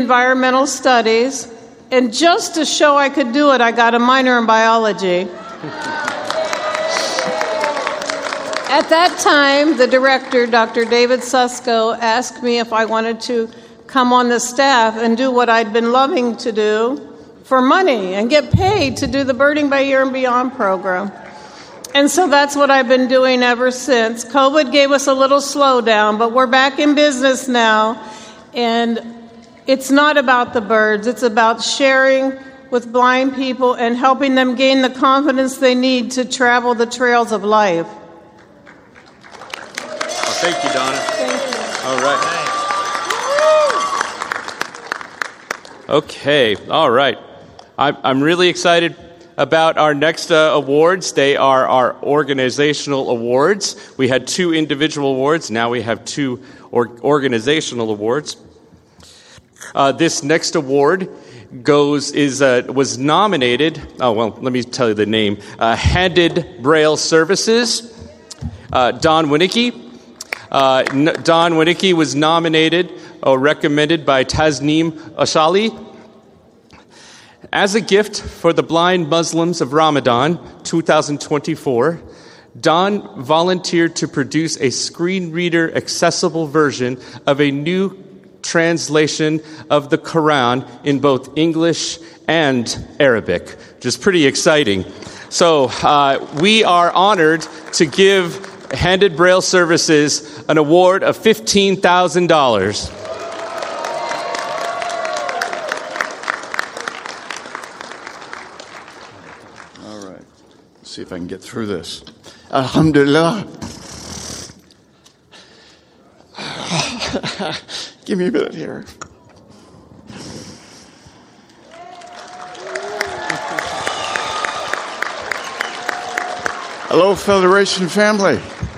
environmental studies, and just to show I could do it, I got a minor in biology. At that time, the director, Dr. David Susko, asked me if I wanted to come on the staff and do what I'd been loving to do for money and get paid to do the Birding by Year and Beyond program. And so that's what I've been doing ever since. COVID gave us a little slowdown, but we're back in business now. And it's not about the birds. It's about sharing with blind people and helping them gain the confidence they need to travel the trails of life. Thank you, Donna. Thank you. All right. Okay. All right. I'm really excited about our next awards. They are our organizational awards. We had 2 individual awards. Now we have 2 organizational awards. This next award was nominated. Oh, well, let me tell you the name. Handed Braille Services. Don Winicki. Don Winicki was nominated or recommended by Tasneem Ashali. As a gift for the blind Muslims of Ramadan 2024, Don volunteered to produce a screen reader accessible version of a new translation of the Quran in both English and Arabic, which is pretty exciting. So we are honored to give Handed Braille Services an award of $15,000. All right. Let's see if I can get through this. Alhamdulillah. Give me a minute here. Hello, Federation family.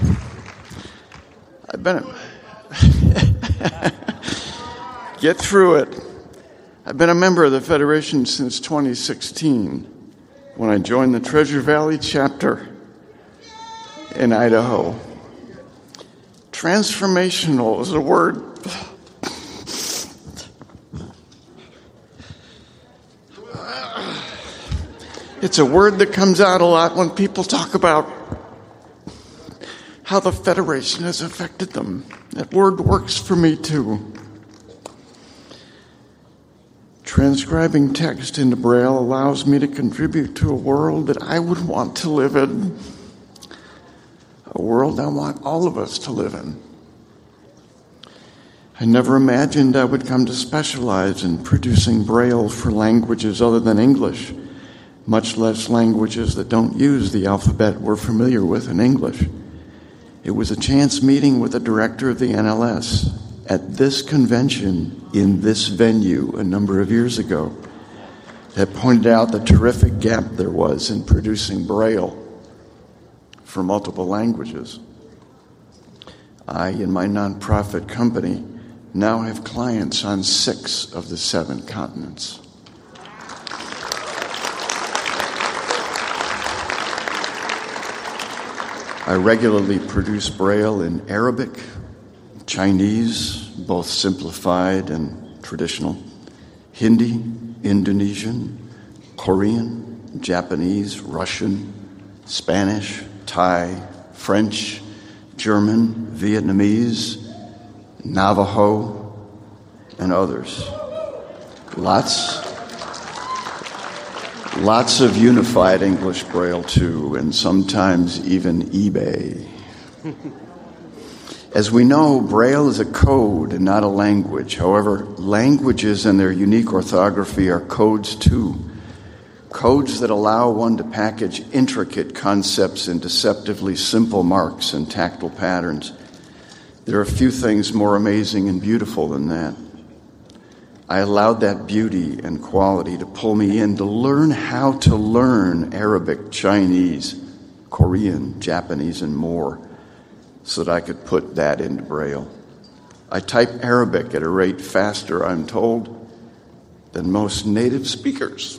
Get through it. I've been a member of the Federation since 2016 when I joined the Treasure Valley chapter in Idaho. Transformational is a word. It's a word that comes out a lot when people talk about how the Federation has affected them. That word works for me too. Transcribing text into Braille allows me to contribute to a world that I would want to live in. A world I want all of us to live in. I never imagined I would come to specialize in producing Braille for languages other than English, much less languages that don't use the alphabet we're familiar with in English. It was a chance meeting with the director of the NLS at this convention in this venue a number of years ago that pointed out the terrific gap there was in producing Braille for multiple languages. I and my nonprofit company now have clients on 6 of the 7 continents. I regularly produce Braille in Arabic, Chinese, both simplified and traditional, Hindi, Indonesian, Korean, Japanese, Russian, Spanish, Thai, French, German, Vietnamese, Navajo, and others. Lots of unified English Braille too, and sometimes even eBay. As we know, Braille is a code and not a language. However, languages and their unique orthography are codes too. Codes that allow one to package intricate concepts in deceptively simple marks and tactile patterns. There are few things more amazing and beautiful than that. I allowed that beauty and quality to pull me in to learn how to learn Arabic, Chinese, Korean, Japanese, and more, so that I could put that into Braille. I type Arabic at a rate faster, I'm told, than most native speakers.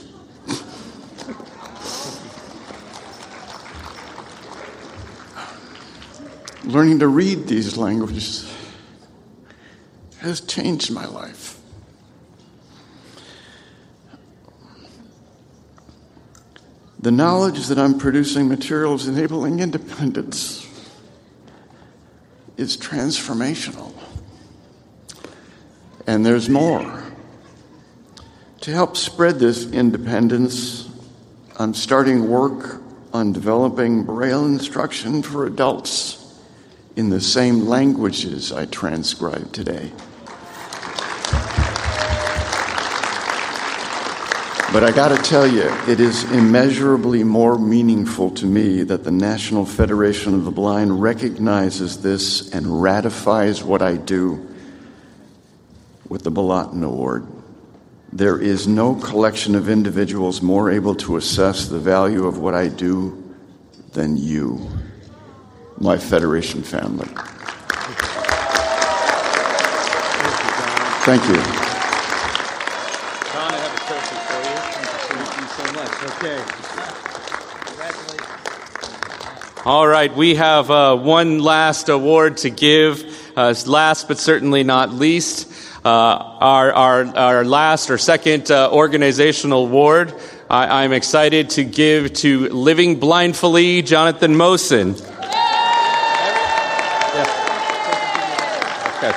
Learning to read these languages has changed my life. The knowledge that I'm producing materials enabling independence is transformational. And there's more. To help spread this independence, I'm starting work on developing Braille instruction for adults in the same languages I transcribe today. But I got to tell you, it is immeasurably more meaningful to me that the National Federation of the Blind recognizes this and ratifies what I do with the Balaton Award. There is no collection of individuals more able to assess the value of what I do than you, my Federation family. Thank you. John, I have a trophy for you. Thank you so much. Okay. Congratulations. All right, we have one last award to give. Last but certainly not least, our last or second organizational award, I'm excited to give to Living Blindfully, Jonathan Mosen. Okay.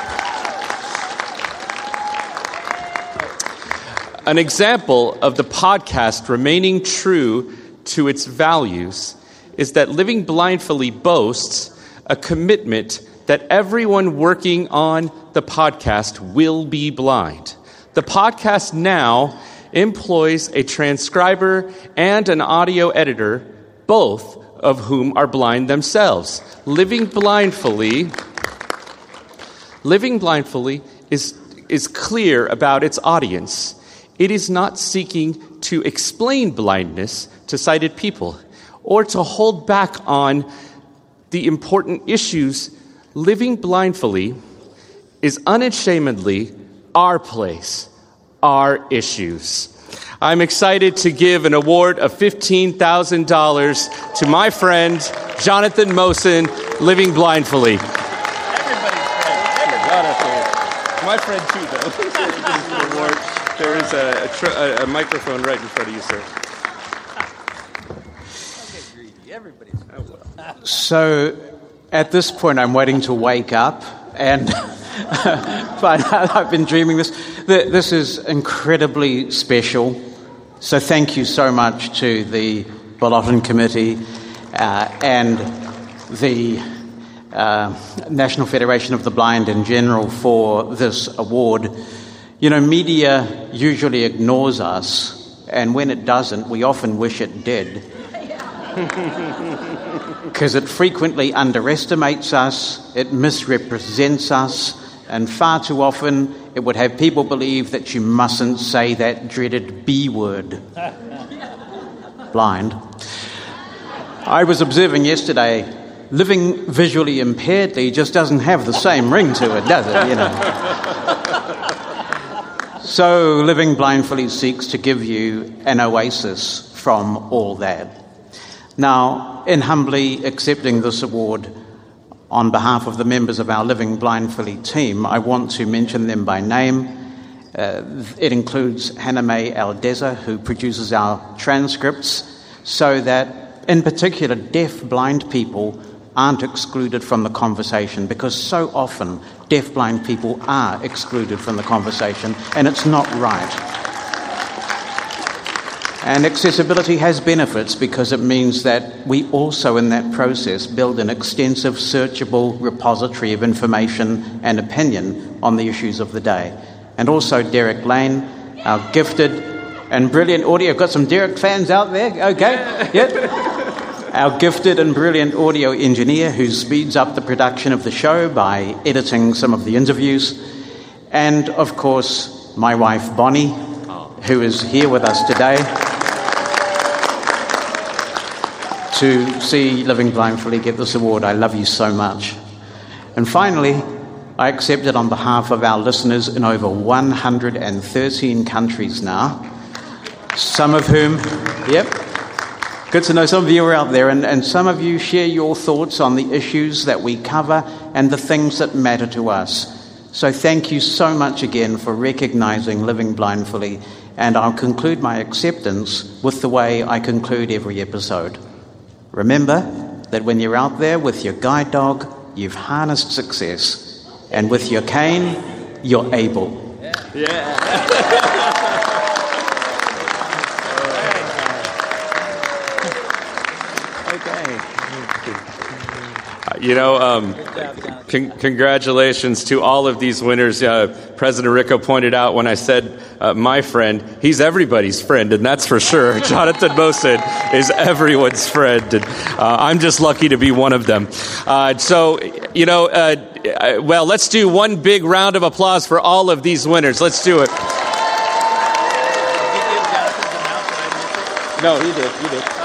An example of the podcast remaining true to its values is that Living Blindfully boasts a commitment that everyone working on the podcast will be blind. The podcast now employs a transcriber and an audio editor, both of whom are blind themselves. Living Blindfully is clear about its audience. It is not seeking to explain blindness to sighted people or to hold back on the important issues. Living Blindfully is unashamedly our place, our issues. I'm excited to give an award of $15,000 to my friend, Jonathan Mosen, Living Blindfully. Everybody's friend. Jonathan. My friend too, though. There is a microphone right in front of you, sir. So, at this point, I'm waiting to wake up, and but I've been dreaming this. This is incredibly special. So thank you so much to the Balaton Committee and the National Federation of the Blind in general for this award. You know, media usually ignores us, and when it doesn't, we often wish it did. Because it frequently underestimates us, it misrepresents us, and far too often it would have people believe that you mustn't say that dreaded B word. Blind. I was observing yesterday, living visually impairedly just doesn't have the same ring to it, does it? You know. So Living Blindfully seeks to give you an oasis from all that. Now, in humbly accepting this award on behalf of the members of our Living Blindfully team, I want to mention them by name. It includes Hannah Mae Aldeza, who produces our transcripts, so that, in particular, deaf-blind people aren't excluded from the conversation, because so often deaf-blind people are excluded from the conversation, and it's not right. And accessibility has benefits because it means that we also in that process build an extensive searchable repository of information and opinion on the issues of the day. And also Derek Lane, our gifted and brilliant audio. Got some Derek fans out there? Okay, yep. Our gifted and brilliant audio engineer who speeds up the production of the show by editing some of the interviews. And of course, my wife Bonnie, who is here with us today to see Living Blindfully get this award. I love you so much. And finally, I accept it on behalf of our listeners in over 113 countries now, some of whom, yep, good to know some of you are out there, and some of you share your thoughts on the issues that we cover and the things that matter to us. So thank you so much again for recognising Living Blindfully, and I'll conclude my acceptance with the way I conclude every episode. Remember that when you're out there with your guide dog, you've harnessed success, and with your cane, you're able. Congratulations to all of these winners. President Rico pointed out when I said my friend, he's everybody's friend, and that's for sure. Jonathan Mosin is everyone's friend, and I'm just lucky to be one of them. Well, let's do one big round of applause for all of these winners. Let's do it. No, he did.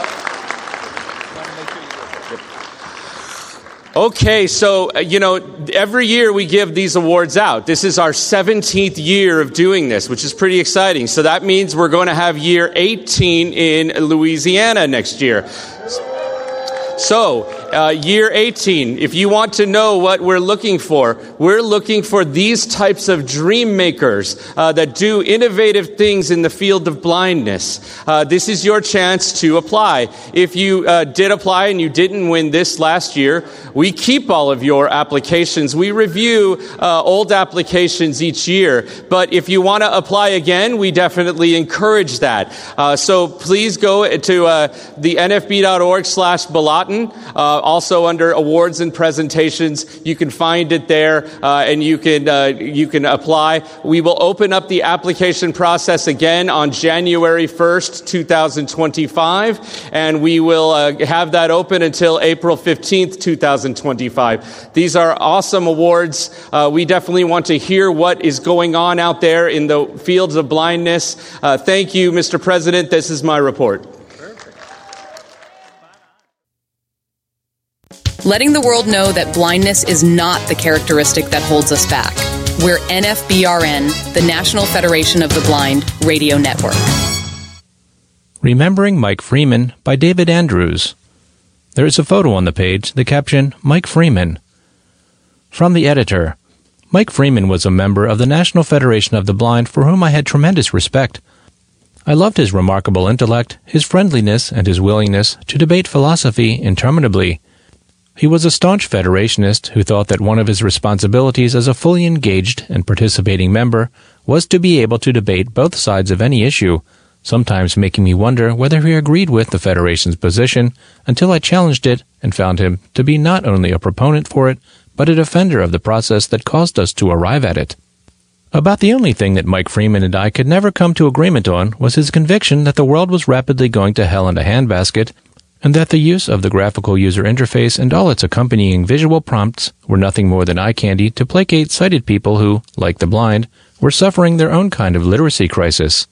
Okay, so, every year we give these awards out. This is our 17th year of doing this, which is pretty exciting. So that means we're going to have year 18 in Louisiana next year. So, year 18, if you want to know what we're looking for these types of dream makers that do innovative things in the field of blindness. This is your chance to apply. If you did apply and you didn't win this last year, we keep all of your applications. We review old applications each year. But if you want to apply again, we definitely encourage that. So please go to the nfb.org/Balaton. Also under awards and presentations, you can find it there, and you can apply. We will open up the application process again on January 1st, 2025, and we will have that open until April 15th, 2025. These are awesome awards. We definitely want to hear what is going on out there in the fields of blindness. Thank you, Mr. President. This is my report. Letting the world know that blindness is not the characteristic that holds us back. We're NFBRN, the National Federation of the Blind Radio Network. Remembering Mike Freeman by David Andrews. There is a photo on the page, the caption, Mike Freeman. From the editor, Mike Freeman was a member of the National Federation of the Blind for whom I had tremendous respect. I loved his remarkable intellect, his friendliness, and his willingness to debate philosophy interminably. He was a staunch Federationist who thought that one of his responsibilities as a fully engaged and participating member was to be able to debate both sides of any issue, sometimes making me wonder whether he agreed with the Federation's position until I challenged it and found him to be not only a proponent for it, but a defender of the process that caused us to arrive at it. About the only thing that Mike Freeman and I could never come to agreement on was his conviction that the world was rapidly going to hell in a handbasket, and that the use of the graphical user interface and all its accompanying visual prompts were nothing more than eye candy to placate sighted people who, like the blind, were suffering their own kind of literacy crisis.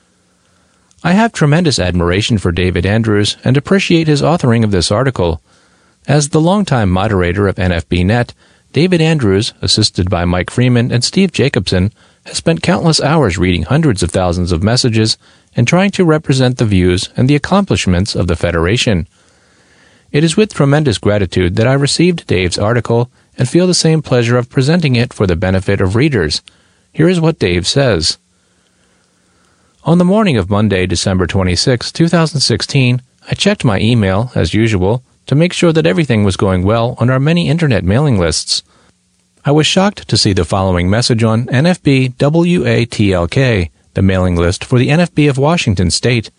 I have tremendous admiration for David Andrews and appreciate his authoring of this article. As the longtime moderator of NFB.net, David Andrews, assisted by Mike Freeman and Steve Jacobson, has spent countless hours reading hundreds of thousands of messages and trying to represent the views and the accomplishments of the Federation. It is with tremendous gratitude that I received Dave's article and feel the same pleasure of presenting it for the benefit of readers. Here is what Dave says. On the morning of Monday, December 26, 2016, I checked my email, as usual, to make sure that everything was going well on our many internet mailing lists. I was shocked to see the following message on NFB WATLK, the mailing list for the NFB of Washington State.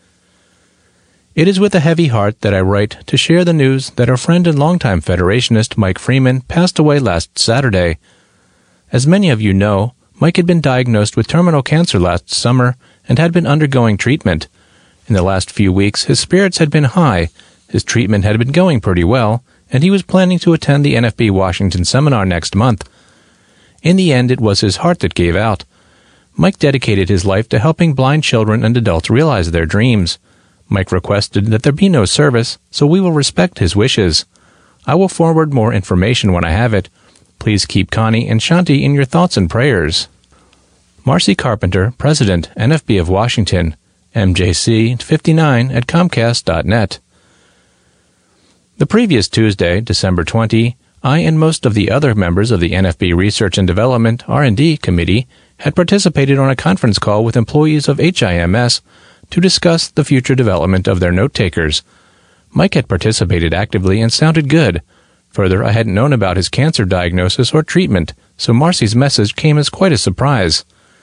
It is with a heavy heart that I write to share the news that our friend and longtime Federationist Mike Freeman passed away last Saturday. As many of you know, Mike had been diagnosed with terminal cancer last summer and had been undergoing treatment. In the last few weeks, his spirits had been high, his treatment had been going pretty well, and he was planning to attend the NFB Washington seminar next month. In the end, it was his heart that gave out. Mike dedicated his life to helping blind children and adults realize their dreams. Mike requested that there be no service, so we will respect his wishes. I will forward more information when I have it. Please keep Connie and Shanti in your thoughts and prayers. Marcy Carpenter, President, NFB of Washington, MJC59 at Comcast.net. The previous Tuesday, December 20, I and most of the other members of the NFB Research and Development R&D Committee had participated on a conference call with employees of HIMS to discuss the future development of their note-takers. Mike had participated actively and sounded good. Further, I hadn't known about his cancer diagnosis or treatment, so Marcy's message came as quite a surprise.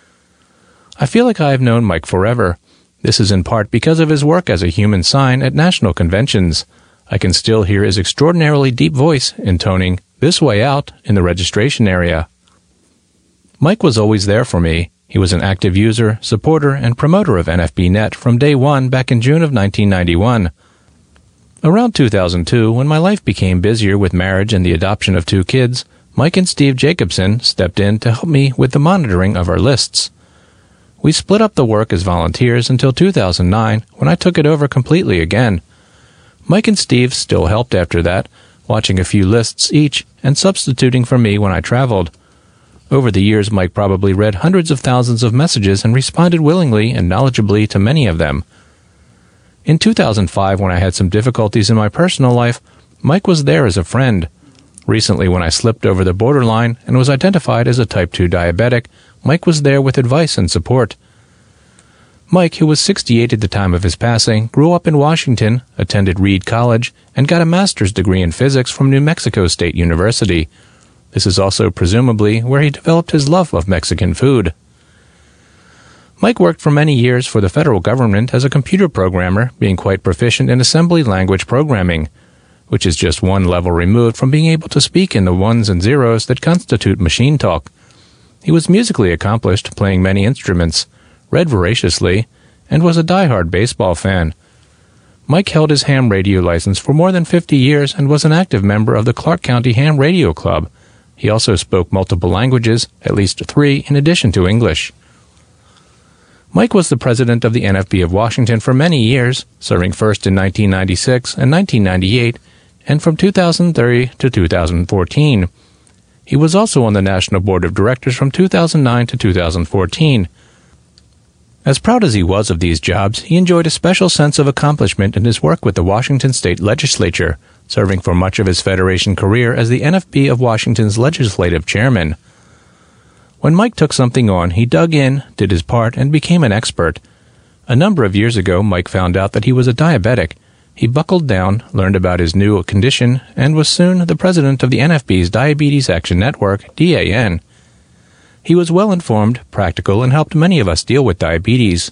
I feel like I have known Mike forever. This is in part because of his work as a human sign at national conventions. I can still hear his extraordinarily deep voice intoning "This way out" in the registration area. Mike was always there for me. He was an active user, supporter, and promoter of NFB.net from day one back in June of 1991. Around 2002, when my life became busier with marriage and the adoption of 2 kids, Mike and Steve Jacobson stepped in to help me with the monitoring of our lists. We split up the work as volunteers until 2009, when I took it over completely again. Mike and Steve still helped after that, watching a few lists each and substituting for me when I traveled. Over the years, Mike probably read hundreds of thousands of messages and responded willingly and knowledgeably to many of them. In 2005, when I had some difficulties in my personal life, Mike was there as a friend. Recently, when I slipped over the borderline and was identified as a type 2 diabetic, Mike was there with advice and support. Mike, who was 68 at the time of his passing, grew up in Washington, attended Reed College, and got a master's degree in physics from New Mexico State University. This is also presumably where he developed his love of Mexican food. Mike worked for many years for the federal government as a computer programmer, being quite proficient in assembly language programming, which is just one level removed from being able to speak in the ones and zeros that constitute machine talk. He was musically accomplished, playing many instruments, read voraciously, and was a diehard baseball fan. Mike held his ham radio license for more than 50 years and was an active member of the Clark County Ham Radio Club. He also spoke multiple languages, at least 3 in addition to English. Mike was the president of the NFB of Washington for many years, serving first in 1996 and 1998, and from 2003 to 2014. He was also on the National Board of Directors from 2009 to 2014. As proud as he was of these jobs, he enjoyed a special sense of accomplishment in his work with the Washington State Legislature, serving for much of his Federation career as the NFB of Washington's legislative chairman. When Mike took something on, he dug in, did his part, and became an expert. A number of years ago, Mike found out that he was a diabetic. He buckled down, learned about his new condition, and was soon the president of the NFB's Diabetes Action Network, DAN. He was well-informed, practical, and helped many of us deal with diabetes.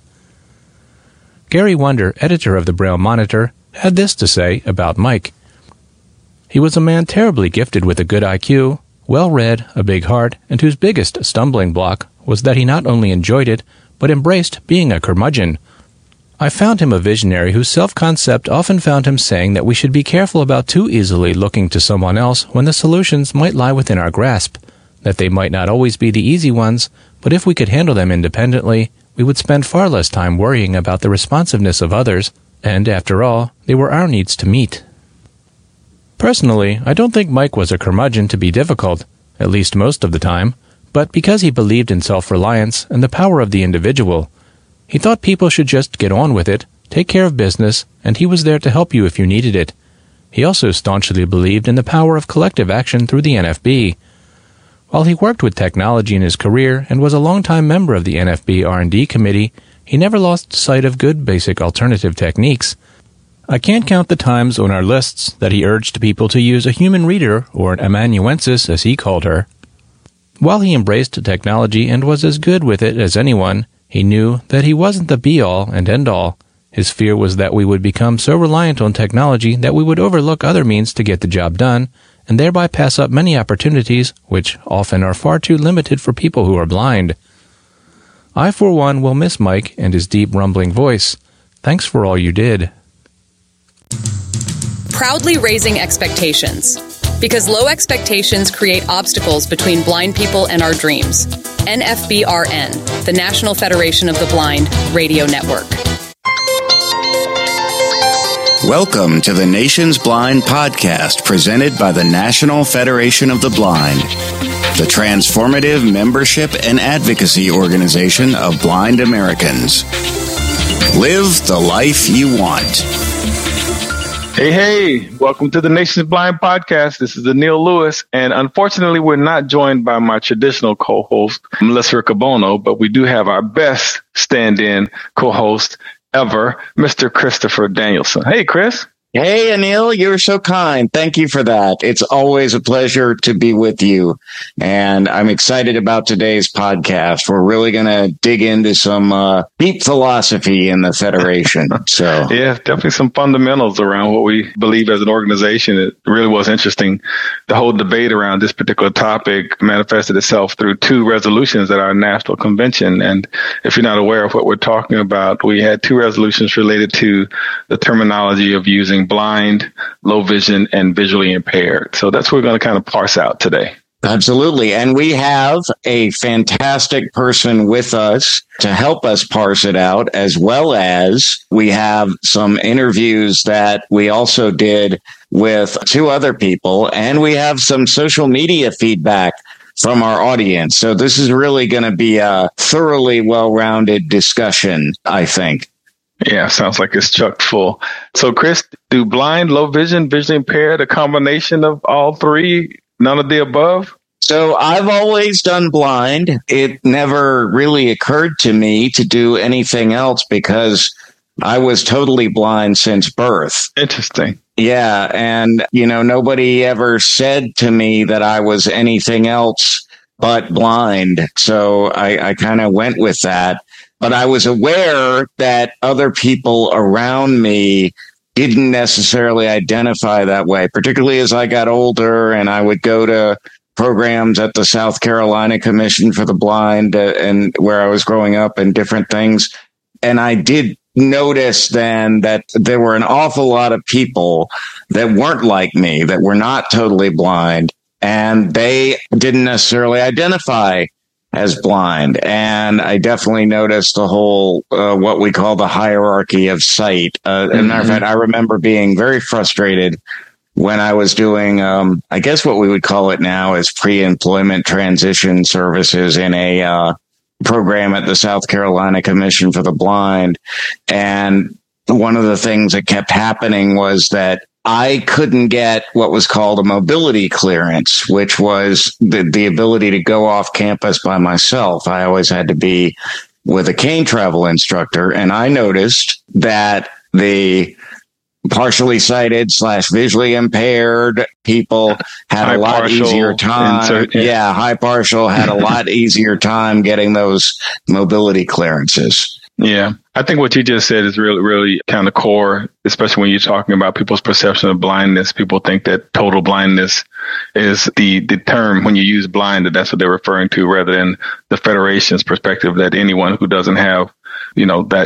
Gary Wonder, editor of the Braille Monitor, had this to say about Mike. He was a man terribly gifted with a good IQ, well-read, a big heart, and whose biggest stumbling block was that he not only enjoyed it, but embraced being a curmudgeon. I found him a visionary whose self-concept often found him saying that we should be careful about too easily looking to someone else when the solutions might lie within our grasp, that they might not always be the easy ones, but if we could handle them independently, we would spend far less time worrying about the responsiveness of others, and, after all, they were our needs to meet. Personally, I don't think Mike was a curmudgeon to be difficult, at least most of the time, but because he believed in self-reliance and the power of the individual. He thought people should just get on with it, take care of business, and he was there to help you if you needed it. He also staunchly believed in the power of collective action through the NFB. While he worked with technology in his career and was a longtime member of the NFB R&D Committee, he never lost sight of good basic alternative techniques. I can't count the times on our lists that he urged people to use a human reader, or an amanuensis as he called her. While he embraced technology and was as good with it as anyone, he knew that he wasn't the be-all and end-all. His fear was that we would become so reliant on technology that we would overlook other means to get the job done, and thereby pass up many opportunities which often are far too limited for people who are blind. I, for one, will miss Mike and his deep, rumbling voice. Thanks for all you did. Proudly raising expectations. Because low expectations create obstacles between blind people and our dreams. NFBRN, the National Federation of the Blind Radio Network. Welcome to the Nation's Blind Podcast, presented by the National Federation of the Blind, the transformative membership and advocacy organization of blind Americans. Live the life you want. Hey, welcome to the Nation's Blind Podcast. This is Anil Lewis, and unfortunately, we're not joined by my traditional co-host, Melissa Riccobono, but we do have our best stand-in co-host ever, Mr. Christopher Danielson. Hey, Chris. Hey, Anil, you're so kind. Thank you for that. It's always a pleasure to be with you. And I'm excited about today's podcast. We're really going to dig into some deep philosophy in the Federation. So yeah, definitely some fundamentals around what we believe as an organization. It really was interesting. The whole debate around this particular topic manifested itself through 2 resolutions at our national convention. And if you're not aware of what we're talking about, we had 2 resolutions related to the terminology of using blind, low vision, and visually impaired. So that's what we're going to kind of parse out today. absolutely. And we have a fantastic person with us to help us parse it out, as well as we have some interviews that we also did with 2 other people, and we have some social media feedback from our audience. So this is really going to be a thoroughly well-rounded discussion, I think. Yeah, sounds like it's chock full. So, Chris, do blind, low vision, visually impaired, a combination of all 3, none of the above? So I've always done blind. It never really occurred to me to do anything else because I was totally blind since birth. Interesting. Yeah. And, nobody ever said to me that I was anything else but blind. So I kind of went with that. But I was aware that other people around me didn't necessarily identify that way, particularly as I got older and I would go to programs at the South Carolina Commission for the Blind and where I was growing up and different things. And I did notice then that there were an awful lot of people that weren't like me, that were not totally blind, and they didn't necessarily identify as blind. And I definitely noticed the whole, what we call the hierarchy of sight. As a matter of fact, I remember being very frustrated when I was doing, I guess what we would call it now is pre-employment transition services in a program at the South Carolina Commission for the Blind. And one of the things that kept happening was that I couldn't get what was called a mobility clearance, which was the ability to go off campus by myself. I always had to be with a cane travel instructor. And I noticed that the partially sighted / visually impaired people had a lot easier time. High partial had a lot easier time getting those mobility clearances. Yeah. I think what you just said is really, really kind of core, especially when you're talking about people's perception of blindness. People think that total blindness is the term when you use blind, that's what they're referring to, rather than the Federation's perspective that anyone who doesn't have, that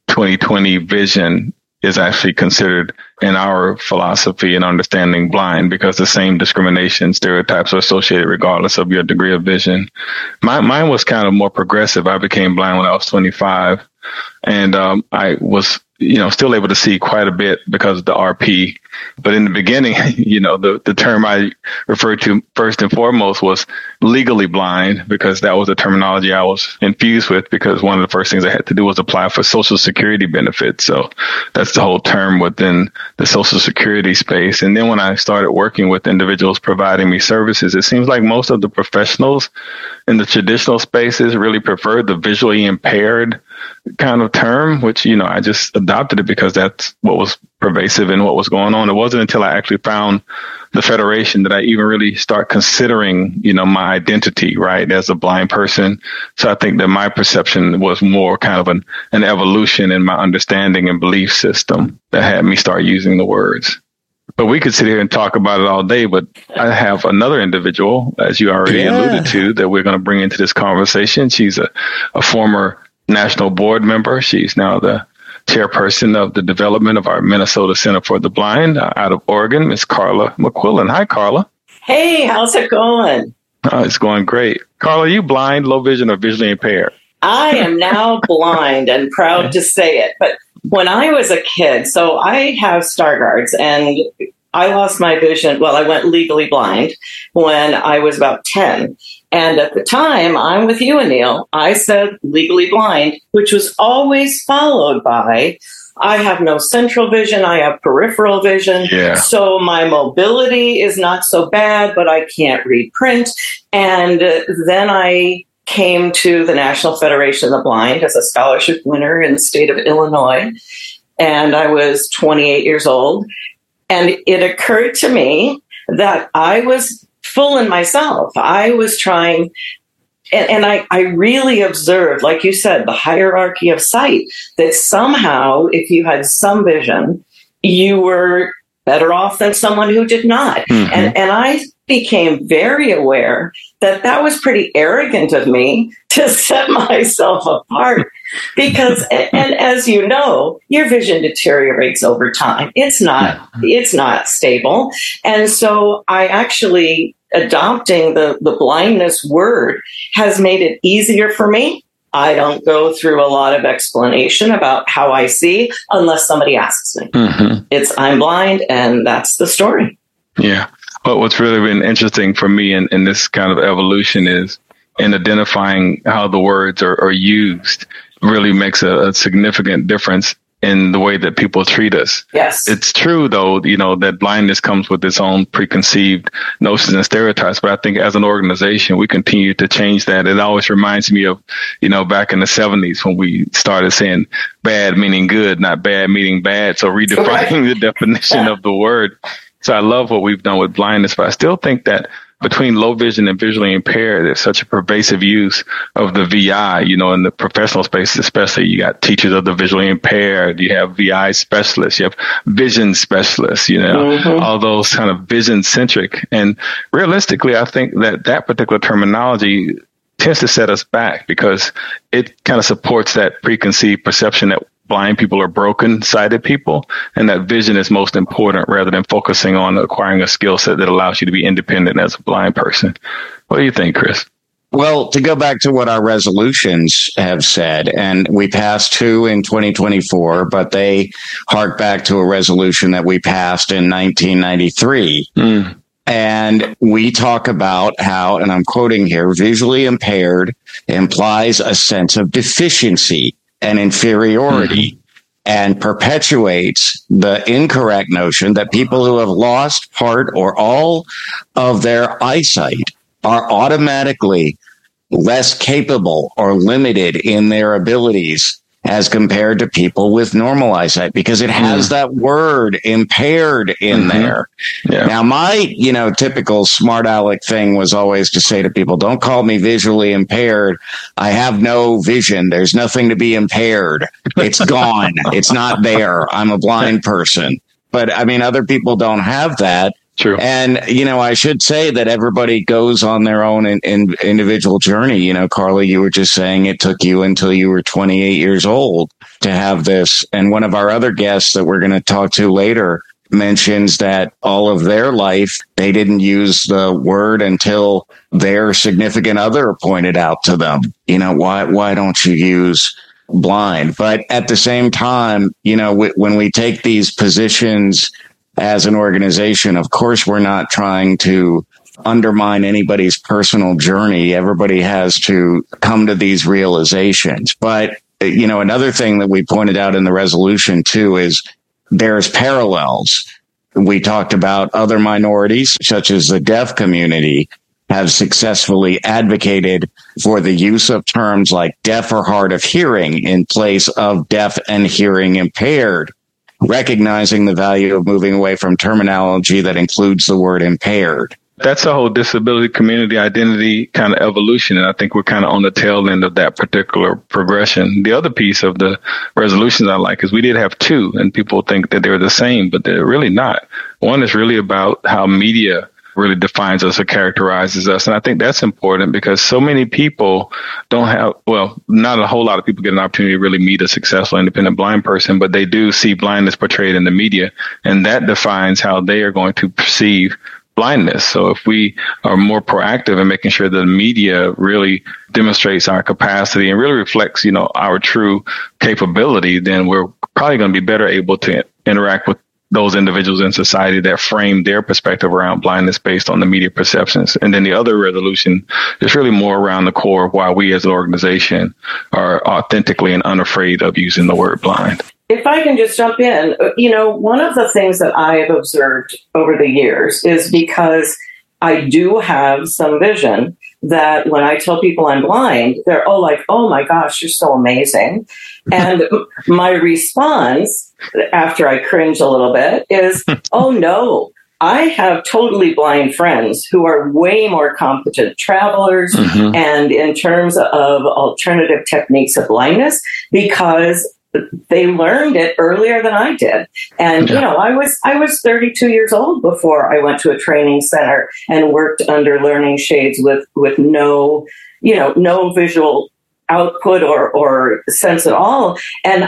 20/20 vision is actually considered in our philosophy and understanding blind, because the same discrimination stereotypes are associated regardless of your degree of vision. Mine was kind of more progressive. I became blind when I was 25. And I was, still able to see quite a bit because of the RP. But in the beginning, the term I referred to first and foremost was legally blind, because that was the terminology I was infused with, because one of the first things I had to do was apply for Social Security benefits. So that's the whole term within the Social Security space. And then when I started working with individuals providing me services, it seems like most of the professionals in the traditional spaces really prefer the visually impaired kind of term, which, I just adopted it because that's what was pervasive in what was going on. It wasn't until I actually found the Federation that I even really start considering, my identity, right, as a blind person. So I think that my perception was more kind of an evolution in my understanding and belief system that had me start using the words. But we could sit here and talk about it all day, but I have another individual, as you already alluded to, that we're going to bring into this conversation. She's a former national board member. She's now the chairperson of the development of our Minnesota Center for the Blind out of Oregon, Ms. Carla McQuillan. Hi, Carla. Hey, how's it going? It's going great. Carla, are you blind, low vision, or visually impaired? I am now blind and proud to say it. But when I was a kid, so I have Stargardt's, and I lost my vision. Well, I went legally blind when I was about 10. And at the time, I'm with you, Anil, I said legally blind, which was always followed by, I have no central vision, I have peripheral vision. Yeah. So my mobility is not so bad, but I can't read print. And then I came to the National Federation of the Blind as a scholarship winner in the state of Illinois. And I was 28 years old. And it occurred to me that I was fooling myself. I was trying, and I really observed, like you said, the hierarchy of sight, that somehow if you had some vision, you were better off than someone who did not. Mm-hmm. And I became very aware that that was pretty arrogant of me to set myself apart because, and as you know, your vision deteriorates over time. It's not stable. And so I actually, adopting the blindness word has made it easier for me. I don't go through a lot of explanation about how I see unless somebody asks me. Mm-hmm. I'm blind, and that's the story. Yeah. But what's really been interesting for me in this kind of evolution is in identifying how the words are used really makes a significant difference in the way that people treat us. Yes. It's true, though, that blindness comes with its own preconceived notions and stereotypes. But I think as an organization, we continue to change that. It always reminds me of, back in the 70s when we started saying bad meaning good, not bad meaning bad. So redefining the definition of the word. So I love what we've done with blindness, but I still think that between low vision and visually impaired, there's such a pervasive use of the VI, in the professional space, especially. You got teachers of the visually impaired, you have VI specialists, you have vision specialists, mm-hmm. all those kind of vision centric. And realistically, I think that particular terminology tends to set us back because it kind of supports that preconceived perception that blind people are broken sighted people, and that vision is most important rather than focusing on acquiring a skill set that allows you to be independent as a blind person. What do you think, Chris? Well, to go back to what our resolutions have said, and we passed 2 in 2024, but they hark back to a resolution that we passed in 1993. And we talk about how, and I'm quoting here, visually impaired implies a sense of deficiency and inferiority, and perpetuates the incorrect notion that people who have lost part or all of their eyesight are automatically less capable or limited in their abilities as compared to people with normal eyesight, because it has that word impaired in there. Yeah. Now, my, typical smart aleck thing was always to say to people, don't call me visually impaired. I have no vision. There's nothing to be impaired. It's gone. It's not there. I'm a blind person. But other people don't have that. True. And, I should say that everybody goes on their own individual journey. Carly, you were just saying it took you until you were 28 years old to have this. And one of our other guests that we're going to talk to later mentions that all of their life, they didn't use the word until their significant other pointed out to them, why don't you use blind? But at the same time, when we take these positions as an organization, of course, we're not trying to undermine anybody's personal journey. Everybody has to come to these realizations. But, another thing that we pointed out in the resolution, too, is there's parallels. We talked about other minorities, such as the deaf community, have successfully advocated for the use of terms like deaf or hard of hearing in place of deaf and hearing impaired, recognizing the value of moving away from terminology that includes the word impaired. That's a whole disability community identity kind of evolution. And I think we're kind of on the tail end of that particular progression. The other piece of the resolutions I like is we did have 2, and people think that they're the same, but they're really not. One is really about how media really defines us or characterizes us. And I think that's important because so many people don't have, not a whole lot of people get an opportunity to really meet a successful independent blind person, but they do see blindness portrayed in the media. And that defines how they are going to perceive blindness. So if we are more proactive in making sure that the media really demonstrates our capacity and really reflects, our true capability, then we're probably going to be better able to interact with those individuals in society that frame their perspective around blindness based on the media perceptions. And then the other resolution is really more around the core of why we as an organization are authentically and unafraid of using the word blind. If I can just jump in, one of the things that I have observed over the years is because I do have some vision, that when I tell people I'm blind, they're all like, oh my gosh, you're so amazing. And my response, after I cringe a little bit, is, oh no, I have totally blind friends who are way more competent travelers and in terms of alternative techniques of blindness, because they learned it earlier than I did. And, I was 32 years old before I went to a training center and worked under learning shades with no visual output or sense at all. And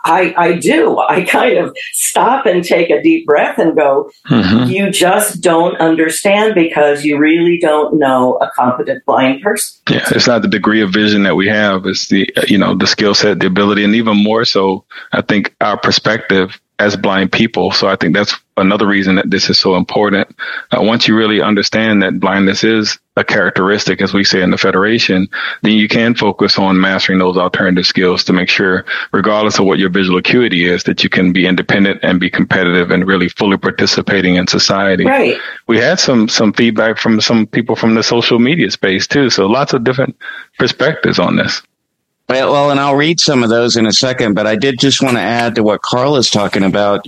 I kind of stop and take a deep breath and go, you just don't understand because you really don't know a competent blind person. Yeah, it's not the degree of vision that we have. It's the skill set, the ability, and even more so, I think, our perspective as blind people. So I think that's another reason that this is so important. Once you really understand that blindness is a characteristic, as we say in the Federation, then you can focus on mastering those alternative skills to make sure, regardless of what your visual acuity is, that you can be independent and be competitive and really fully participating in society. Right. We had some feedback from some people from the social media space too. So lots of different perspectives on this. Well, and I'll read some of those in a second, but I did just want to add to what Carla's talking about,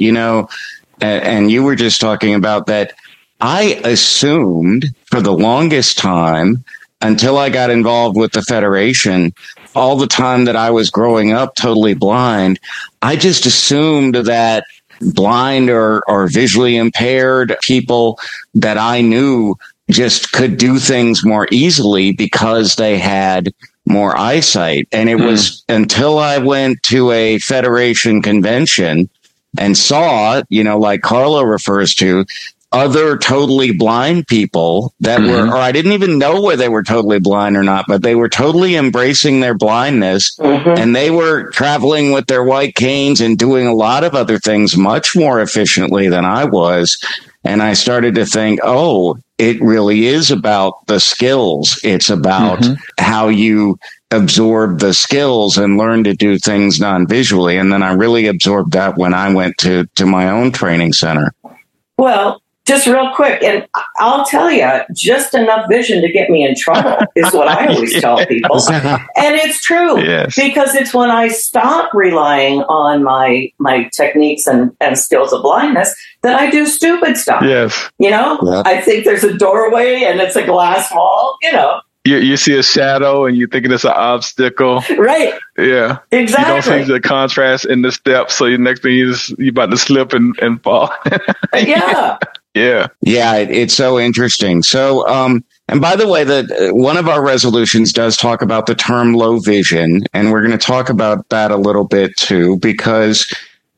and you were just talking about that. I assumed for the longest time, until I got involved with the Federation, all the time that I was growing up totally blind, I just assumed that blind or visually impaired people that I knew just could do things more easily because they had more eyesight. And it was until I went to a Federation convention and saw, like Carla refers to, other totally blind people that were, or I didn't even know whether they were totally blind or not, but they were totally embracing their blindness and they were traveling with their white canes and doing a lot of other things much more efficiently than I was. And I started to think, oh, it really is about the skills. It's about how you absorb the skills and learn to do things non-visually. And then I really absorbed that when I went to my own training center. Well, just real quick, and I'll tell you, just enough vision to get me in trouble is what I always tell people. And it's true, because it's when I stop relying on my techniques and skills of blindness that I do stupid stuff. Yes. I think there's a doorway and it's a glass wall, You see a shadow and you're thinking it's an obstacle. Right. Yeah. Exactly. You don't see the contrast in the steps, so the next thing you're about to slip and fall. Yeah. Yeah. Yeah, it's so interesting. So, and by the way, one of our resolutions does talk about the term low vision, and we're going to talk about that a little bit too, because,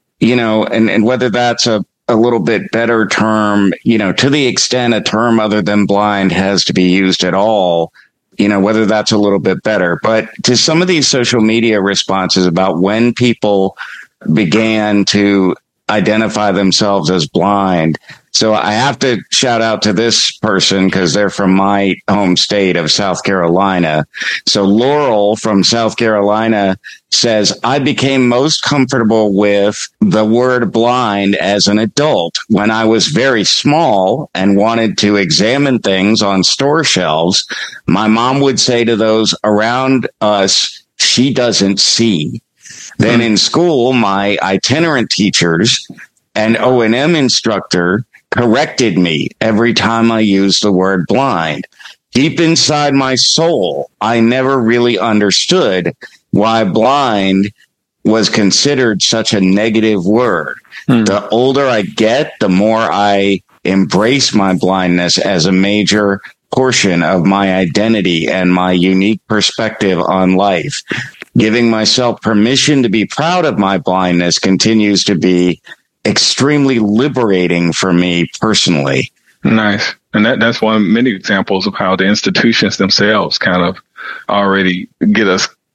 and whether that's a little bit better term, to the extent a term other than blind has to be used at all, whether that's a little bit better. But to some of these social media responses about when people began to identify themselves as blind. So I have to shout out to this person because they're from my home state of South Carolina. So Laurel from South Carolina says, I became most comfortable with the word blind as an adult when I was very small and wanted to examine things on store shelves. My mom would say to those around us, she doesn't see. Then in school, my itinerant teachers and O&M instructor corrected me every time I used the word blind. Deep inside my soul, I never really understood why blind was considered such a negative word. The older I get, the more I embrace my blindness as a major portion of my identity and my unique perspective on life. Giving myself permission to be proud of my blindness continues to be extremely liberating for me personally. Nice. And that's one of many examples of how the institutions themselves kind of already get us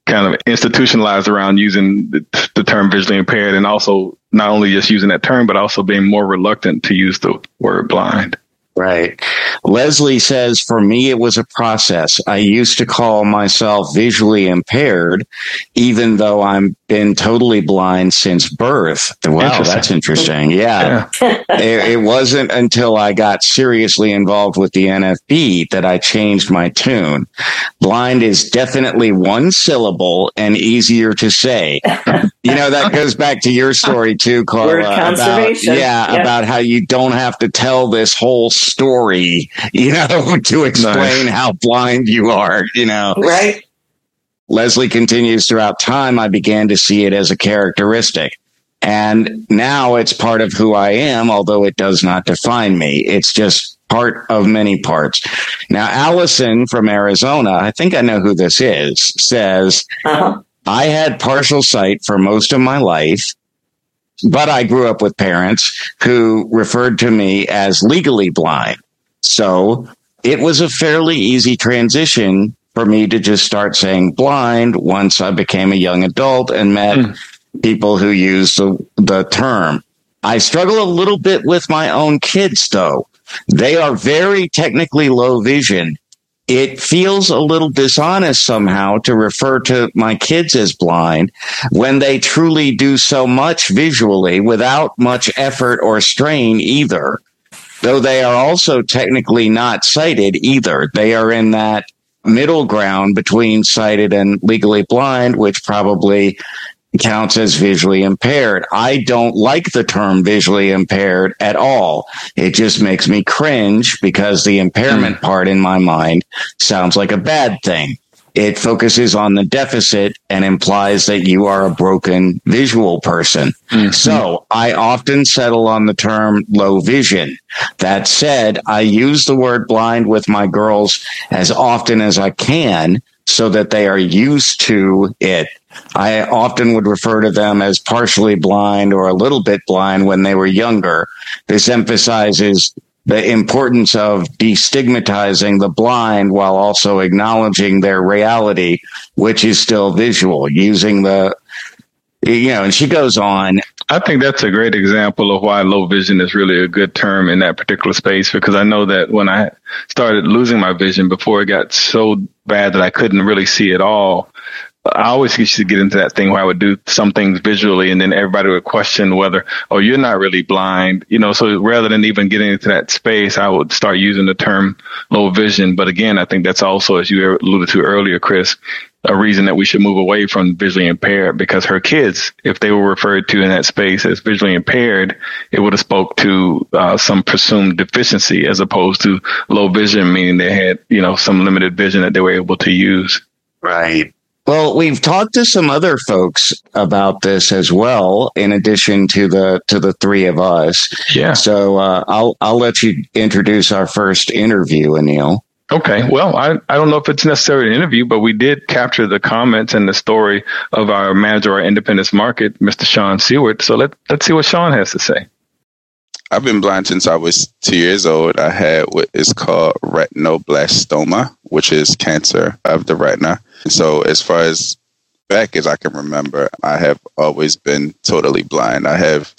kind of institutionalized around using the term visually impaired, and also not only just using that term, but also being more reluctant to use the word blind. Right. Leslie says, for me, it was a process. I used to call myself visually impaired, even though I've been totally blind since birth. Wow, that's interesting. Yeah. It wasn't until I got seriously involved with the NFB that I changed my tune. Blind is definitely one syllable and easier to say. That goes back to your story too, Carla. Word conservation. About how you don't have to tell this whole story, to explain how blind you are, Right. Leslie continues, throughout time, I began to see it as a characteristic. And now it's part of who I am, although it does not define me. It's just part of many parts. Now, Allison from Arizona, I think I know who this is, says, I had partial sight for most of my life, but I grew up with parents who referred to me as legally blind. So it was a fairly easy transition for me to just start saying blind once I became a young adult and met people who use the term. I struggle a little bit with my own kids, though. They are very technically low vision. It feels a little dishonest somehow to refer to my kids as blind when they truly do so much visually without much effort or strain either, though they are also technically not sighted either. They are in that middle ground between sighted and legally blind, which probably counts as visually impaired. I don't like the term visually impaired at all. It just makes me cringe because the impairment part in my mind sounds like a bad thing. It focuses on the deficit and implies that you are a broken visual person. So I often settle on the term low vision. That said, I use the word blind with my girls as often as I can so that they are used to it. I often would refer to them as partially blind or a little bit blind when they were younger. This emphasizes the importance of destigmatizing the blind while also acknowledging their reality, which is still visual, using and she goes on. I think that's a great example of why low vision is really a good term in that particular space, because I know that when I started losing my vision before it got so bad that I couldn't really see at all, I always used to get into that thing where I would do some things visually and then everybody would question whether, oh, you're not really blind, so rather than even getting into that space, I would start using the term low vision. But again, I think that's also, as you alluded to earlier, Chris, a reason that we should move away from visually impaired, because her kids, if they were referred to in that space as visually impaired, it would have spoke to some presumed deficiency as opposed to low vision, meaning they had, some limited vision that they were able to use. Right. Well, we've talked to some other folks about this as well, in addition to the three of us. Yeah. So I'll let you introduce our first interview, Anil. Okay. Well, I don't know if it's necessarily an interview, but we did capture the comments and the story of our manager of our Independence Market, Mr. Sean Seward. So let's see what Sean has to say. I've been blind since I was 2 years old. I had what is called retinoblastoma, which is cancer of the retina. So as far as back as I can remember, I have always been totally blind. I have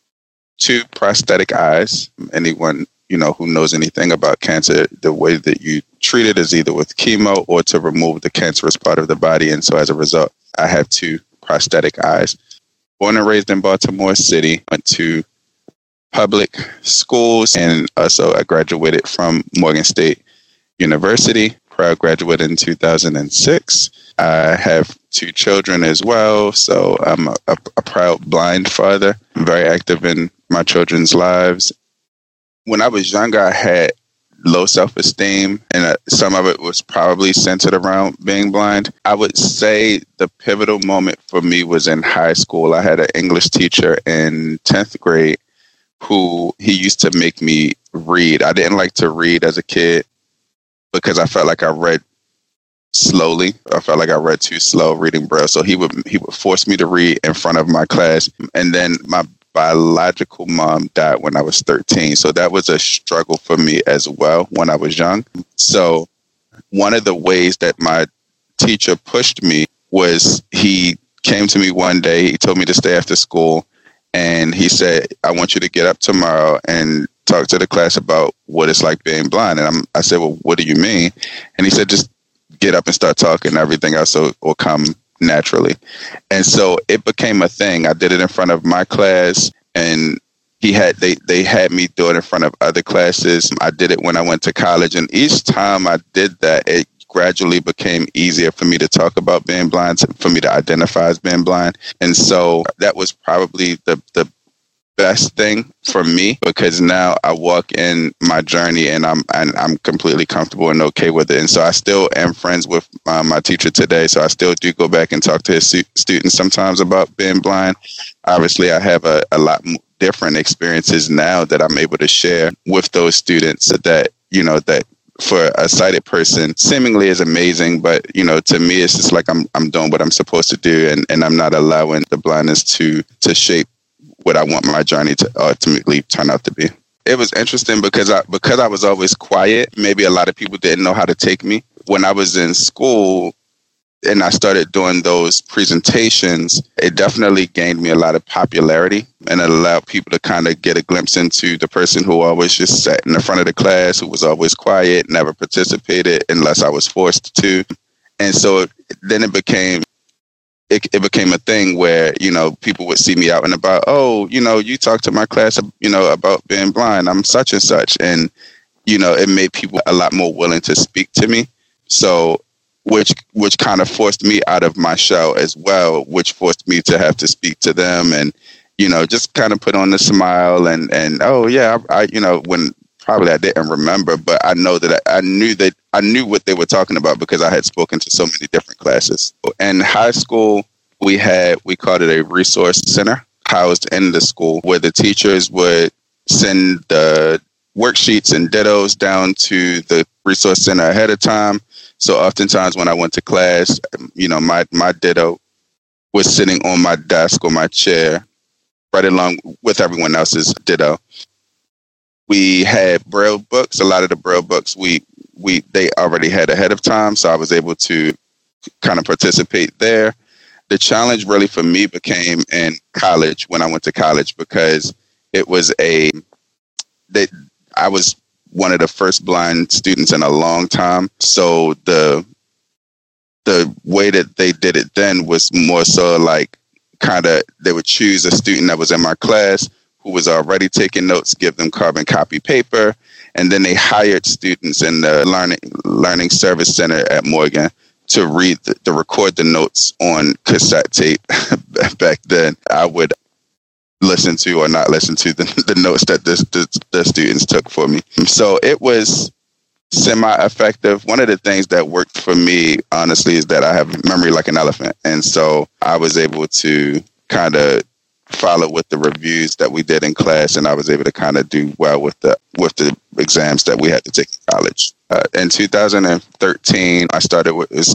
2 prosthetic eyes. Anyone, who knows anything about cancer, the way that you treat it is either with chemo or to remove the cancerous part of the body. And so as a result, I have 2 prosthetic eyes. Born and raised in Baltimore City, went to public schools, and also I graduated from Morgan State University. Proud graduate in 2006. I have 2 children as well, so I'm a proud blind father. I'm very active in my children's lives. When I was younger, I had low self-esteem, and some of it was probably centered around being blind. I would say the pivotal moment for me was in high school. I had an English teacher in 10th grade he used to make me read. I didn't like to read as a kid because I felt like I read slowly. I felt like I read too slow reading Braille. So he would force me to read in front of my class. And then my biological mom died when I was 13. So that was a struggle for me as well when I was young. So one of the ways that my teacher pushed me was he came to me one day. He told me to stay after school, and he said, "I want you to get up tomorrow and talk to the class about what it's like being blind." And I said, "Well, what do you mean?" And he said, "Just get up and start talking. Everything else will come naturally." And so it became a thing. I did it in front of my class, and they had me do it in front of other classes. I did it when I went to college, and each time I did that, it gradually became easier for me to talk about being blind, for me to identify as being blind. And so that was probably the best thing for me, because now I walk in my journey and I'm completely comfortable and okay with it. And so I still am friends with my teacher today. So I still do go back and talk to his students sometimes about being blind. Obviously, I have a lot different experiences now that I'm able to share with those students that for a sighted person seemingly is amazing, but to me it's just like I'm doing what I'm supposed to do, and I'm not allowing the blindness to shape what I want my journey to ultimately turn out to be. It was interesting because I was always quiet. Maybe a lot of people didn't know how to take me. When I was in school and I started doing those presentations, it definitely gained me a lot of popularity, and it allowed people to kind of get a glimpse into the person who always just sat in the front of the class, who was always quiet, never participated unless I was forced to. And so then it became a thing where, people would see me out and about. "Oh, you talk to my class, about being blind. I'm such and such." And, it made people a lot more willing to speak to me. So, which kind of forced me out of my shell as well, which forced me to have to speak to them and, just kind of put on the smile and oh yeah, I when probably I didn't remember, but I know that I knew what they were talking about because I had spoken to so many different classes. In high school, we called it a resource center housed in the school, where the teachers would send the worksheets and dittos down to the resource center ahead of time. So oftentimes when I went to class, my ditto was sitting on my desk or my chair right along with everyone else's ditto. We had Braille books. A lot of the Braille books they already had ahead of time, so I was able to kind of participate there. The challenge really for me became in college, when I went to college, because it was I was one of the first blind students in a long time. So the way that they did it then was more so like they would choose a student that was in my class who was already taking notes, give them carbon copy paper, and then they hired students in the Learning Service Center at Morgan to record the notes on cassette tape. Back then, I would listen to or not listen to the notes that the students took for me. So it was semi-effective. One of the things that worked for me, honestly, is that I have memory like an elephant. And so I was able to kind of follow with the reviews that we did in class, and I was able to kind of do well with the exams that we had to take in college. In 2013, I started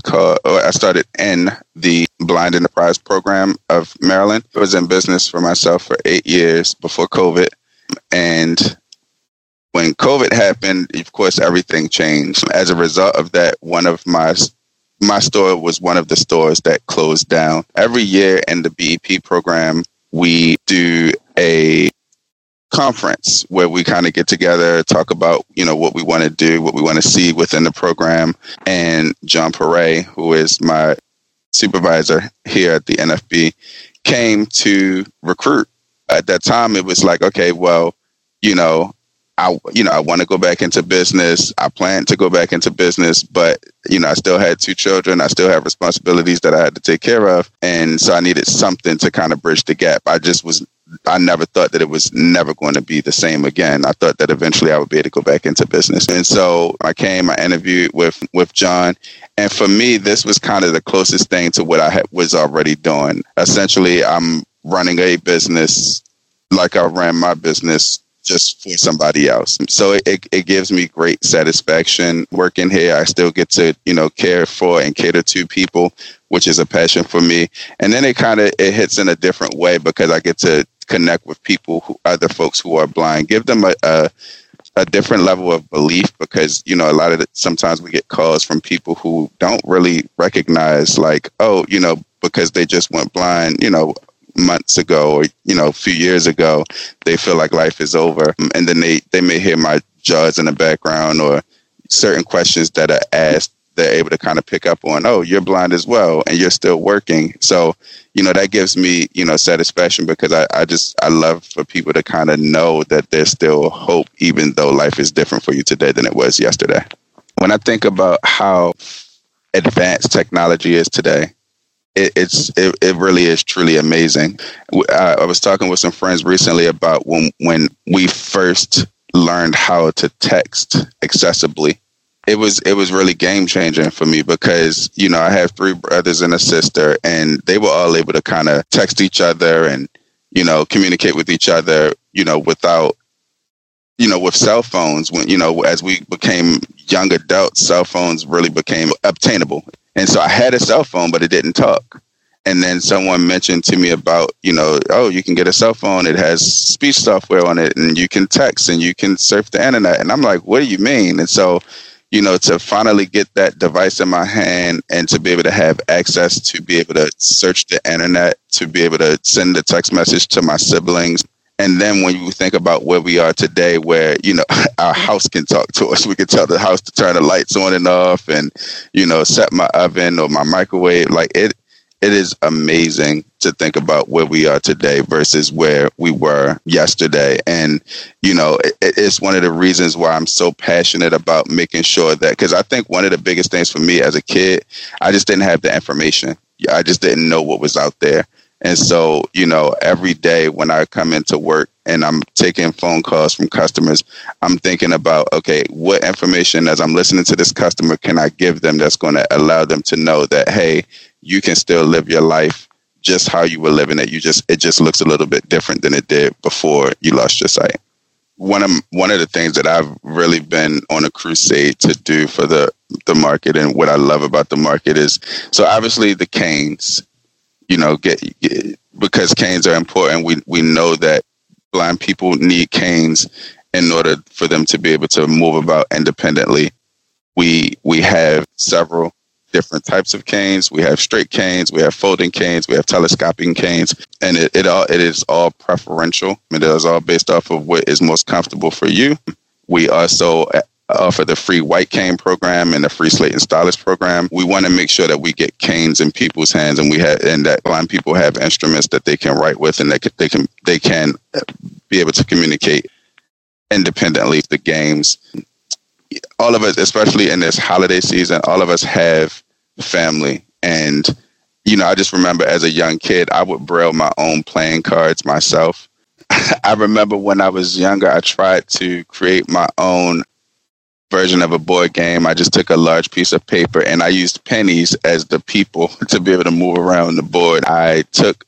in the Blind Enterprise Program of Maryland. I was in business for myself for 8 years before COVID. And when COVID happened, of course, everything changed. As a result of that, one of my store was one of the stores that closed down. Every year in the BEP program, we do a conference where we kind of get together, talk about, what we want to do, what we want to see within the program. And John Perret, who is my supervisor here at the NFB, came to recruit. At that time, it was like, okay, well, I want to go back into business. I plan to go back into business, but, I still had 2 children. I still have responsibilities that I had to take care of. And so I needed something to kind of bridge the gap. I never thought that it was never going to be the same again. I thought that eventually I would be able to go back into business. And so I interviewed with John. And for me, this was kind of the closest thing to what I was already doing. Essentially, I'm running a business like I ran my business, just for somebody else. So it gives me great satisfaction working here. I still get to, care for and cater to people, which is a passion for me. And then it hits in a different way because I get to connect with other folks who are blind, give them a a different level of belief because, you know, sometimes we get calls from people who don't really recognize like, oh, you know, because they just went blind, you know, months ago or, you know, a few years ago, they feel like life is over. And then they may hear my jaws in the background or certain questions that are asked, they're able to kind of pick up on, oh, you're blind as well and you're still working. So, you know, that gives me, you know, satisfaction because I love for people to kind of know that there's still hope, even though life is different for you today than it was yesterday. When I think about how advanced technology is today, it really is truly amazing. I was talking with some friends recently about when we first learned how to text accessibly. It was really game changing for me because, you know, I have 3 brothers and a sister and they were all able to kind of text each other and, you know, communicate with each other, you know, without, you know, with cell phones. When, you know, as we became young adults, cell phones really became obtainable. And so I had a cell phone, but it didn't talk. And then someone mentioned to me about, you know, oh, you can get a cell phone. It has speech software on it and you can text and you can surf the internet. And I'm like, what do you mean? And so, you know, to finally get that device in my hand and to be able to have access to be able to search the internet, to be able to send a text message to my siblings. And then when you think about where we are today, where, you know, our house can talk to us, we can tell the house to turn the lights on and off and, you know, set my oven or my microwave. Like it is amazing to think about where we are today versus where we were yesterday. And, you know, it's one of the reasons why I'm so passionate about making sure that, because I think one of the biggest things for me as a kid, I just didn't have the information. I just didn't know what was out there. And so, you know, every day when I come into work and I'm taking phone calls from customers, I'm thinking about, okay, what information as I'm listening to this customer can I give them that's going to allow them to know that, hey, you can still live your life just how you were living it. It just looks a little bit different than it did before you lost your sight. One of the things that I've really been on a crusade to do for the market and what I love about the market is, so obviously the canes, you know, because canes are important. We know that blind people need canes in order for them to be able to move about independently. We have several different types of canes. We have straight canes, we have folding canes, we have telescoping canes, and it is all preferential. It is all based off of what is most comfortable for you. We also offer the free white cane program and the free slate and stylus program. We want to make sure that we get canes in people's hands, and that blind people have instruments that they can write with, and they can be able to communicate independently. The games, all of us, especially in this holiday season, all of us have family, and you know, I just remember as a young kid, I would braille my own playing cards myself. I remember when I was younger, I tried to create my own version of a board game. I just took a large piece of paper and I used pennies as the people to be able to move around the board. I took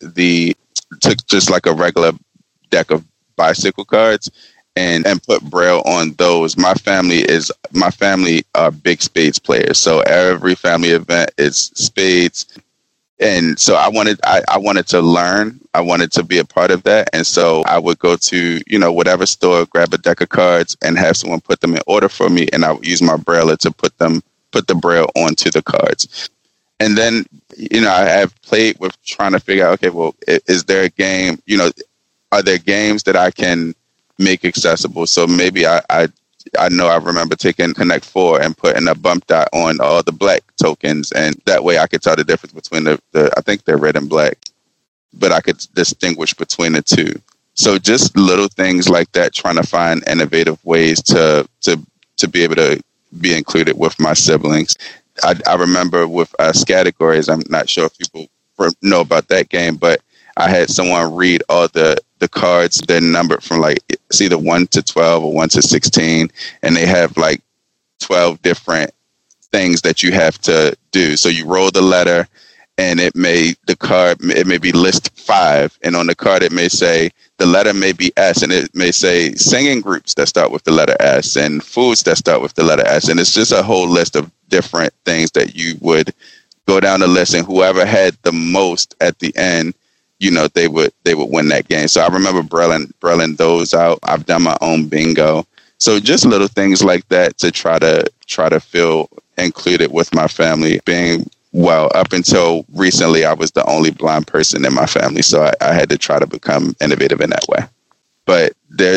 just like a regular deck of bicycle cards and put braille on those. My family are big spades players, so every family event is spades. And so I wanted to learn. I wanted to be a part of that. And so I would go to, you know, whatever store, grab a deck of cards and have someone put them in order for me. And I would use my braille to put the braille onto the cards. And then, you know, I have played with trying to figure out, okay, well, is there a game, you know, are there games that I can make accessible? So maybe I know I remember taking Connect 4 and putting a bump dot on all the black tokens, and that way I could tell the difference between I think they're red and black, but I could distinguish between the two. So just little things like that, trying to find innovative ways to be able to be included with my siblings. I remember with categories, I'm not sure if people know about that game, but I had someone read all the cards. They're numbered from like it's either 1 to 12 or 1 to 16, and they have like 12 different things that you have to do. So you roll the letter, and it may be list 5, and on the card it may say the letter may be S, and it may say singing groups that start with the letter S and foods that start with the letter S, and it's just a whole list of different things that you would go down the list, and whoever had the most at the end, you know, they would win that game. So I remember brailling those out. I've done my own bingo. So just little things like that to try to feel included with my family. Up until recently, I was the only blind person in my family, so I had to try to become innovative in that way. But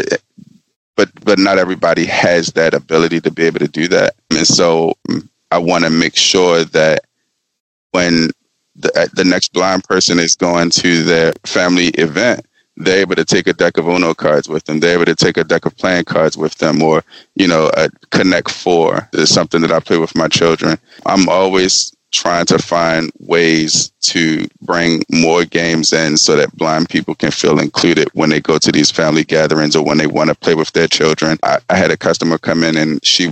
not everybody has that ability to be able to do that, and so I want to make sure that when the next blind person is going to their family event, they're able to take a deck of Uno cards with them. They're able to take a deck of playing cards with them, or a Connect Four is something that I play with my children. I'm always trying to find ways to bring more games in so that blind people can feel included when they go to these family gatherings or when they want to play with their children. I had a customer come in and she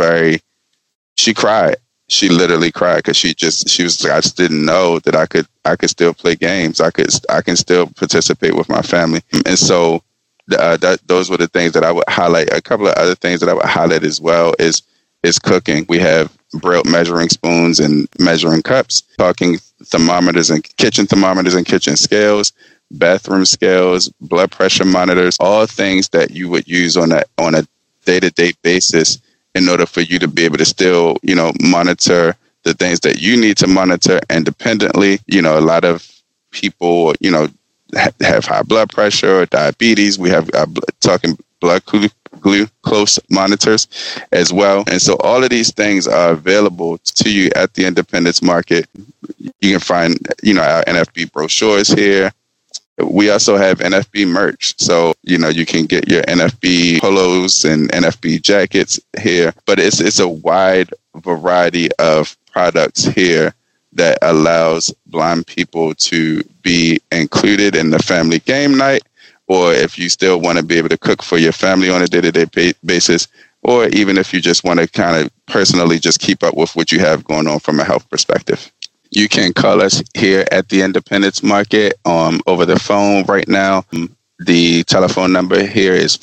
cried. She literally cried because she was like, I just didn't know that I could still play games. I can still participate with my family. And so those were the things that I would highlight. A couple of other things that I would highlight as well is cooking. We have Braille measuring spoons and measuring cups, talking thermometers and kitchen scales, bathroom scales, blood pressure monitors, all things that you would use on a day-to-day basis in order for you to be able to still, monitor the things that you need to monitor independently. A lot of people, have high blood pressure or diabetes. We have talking blood glucose monitors as well. And so all of these things are available to you at the Independence Market. You can find, our NFB brochures here. We also have NFB merch. So, you can get your NFB polos and NFB jackets here, but it's a wide variety of products here that allows blind people to be included in the family game night, or if you still want to be able to cook for your family on a day-to-day basis, or even if you just want to kind of personally just keep up with what you have going on from a health perspective. You can call us here at the Independence Market over the phone right now. The telephone number here is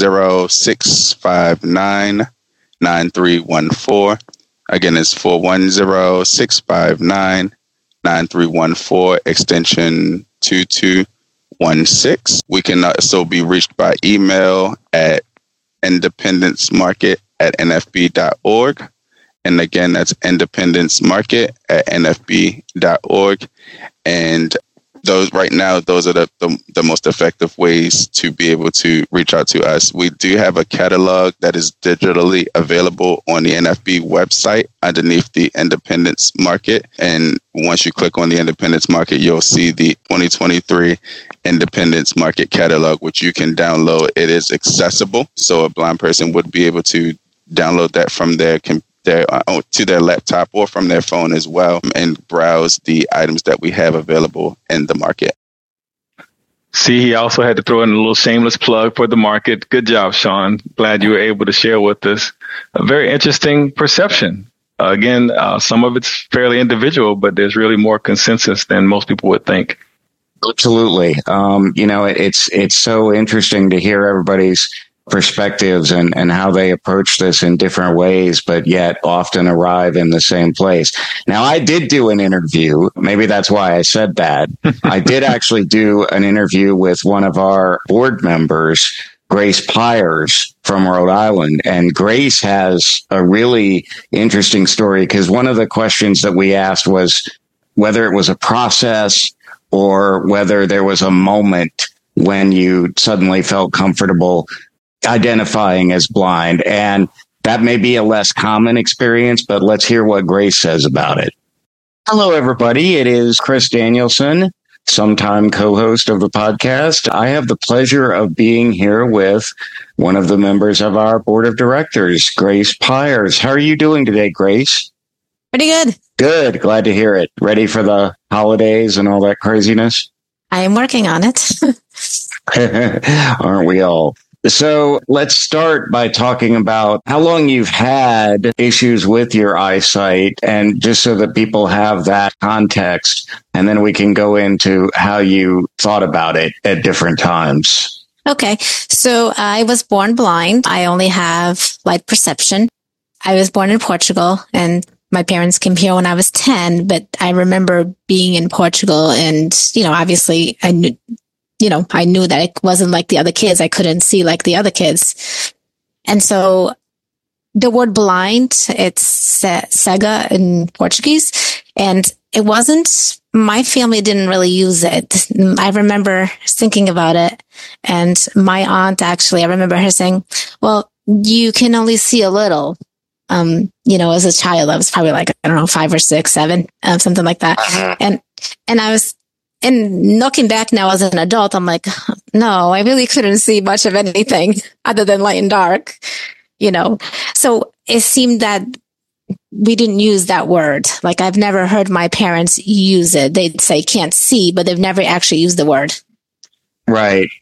410-659-9314. Again, it's 410-659-9314, extension 2216. We can also be reached by email at independencemarket@nfb.org. And again, that's independencemarket@nfb.org. And those are the most effective ways to be able to reach out to us. We do have a catalog that is digitally available on the NFB website underneath the Independence Market. And once you click on the Independence Market, you'll see the 2023 Independence Market catalog, which you can download. It is accessible, so a blind person would be able to download that from their to their laptop or from their phone as well, and browse the items that we have available in the market. See, he also had to throw in a little shameless plug for the market. Good job, Sean. Glad you were able to share with us a very interesting perception. Again, some of it's fairly individual, but there's really more consensus than most people would think. Absolutely. It's so interesting to hear everybody's perspectives and how they approach this in different ways, but yet often arrive in the same place. Now, I did do an interview. Maybe that's why I said that. I did actually do an interview with one of our board members, Grace Pyers from Rhode Island. And Grace has a really interesting story, because one of the questions that we asked was whether it was a process or whether there was a moment when you suddenly felt comfortable identifying as blind. And that may be a less common experience, but let's hear what Grace says about it. Hello, everybody. It is Chris Danielson, sometime co-host of the podcast. I have the pleasure of being here with one of the members of our board of directors, Grace Pyers. How are you doing today, Grace? Pretty good. Good. Glad to hear it. Ready for the holidays and all that craziness? I am working on it. Aren't we all? So let's start by talking about how long you've had issues with your eyesight, and just so that people have that context, and then we can go into how you thought about it at different times. Okay. So I was born blind. I only have light perception. I was born in Portugal, and my parents came here when I was 10, but I remember being in Portugal and, obviously I knew that it wasn't like the other kids. I couldn't see like the other kids. And so the word blind, it's cega in Portuguese. And it wasn't, my family didn't really use it. I remember thinking about it. And my aunt actually, I remember her saying, well, you can only see a little. As a child, I was probably like, I don't know, 5 or 6, 7, something like that. And looking back now as an adult, I'm like, no, I really couldn't see much of anything other than light and dark, So it seemed that we didn't use that word. Like, I've never heard my parents use it. They'd say can't see, but they've never actually used the word. Right.